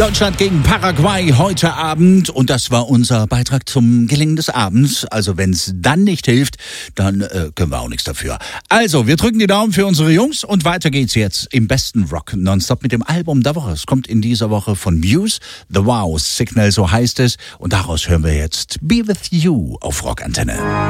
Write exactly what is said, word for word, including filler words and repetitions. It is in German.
Deutschland gegen Paraguay heute Abend und das war unser Beitrag zum Gelingen des Abends. Also wenn es dann nicht hilft, dann äh, können wir auch nichts dafür. Also, wir drücken die Daumen für unsere Jungs und weiter geht's jetzt im besten Rock nonstop mit dem Album der Woche. Es kommt in dieser Woche von Muse, The Wow Signal, so heißt es. Und daraus hören wir jetzt Be With You auf Rockantenne.